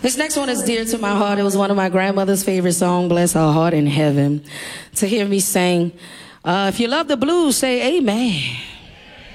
This next one is dear to my heart. It was one of my grandmother's favorite songs, Bless Her Heart in Heaven. To hear me sing, if you love the blues, say amen.